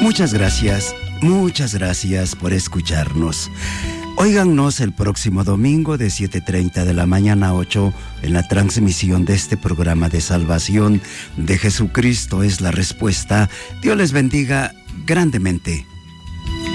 Muchas gracias por escucharnos. Óigannos el próximo domingo de 7:30 de la mañana a 8 en la transmisión de este programa de salvación de Jesucristo es la respuesta. Dios les bendiga grandemente.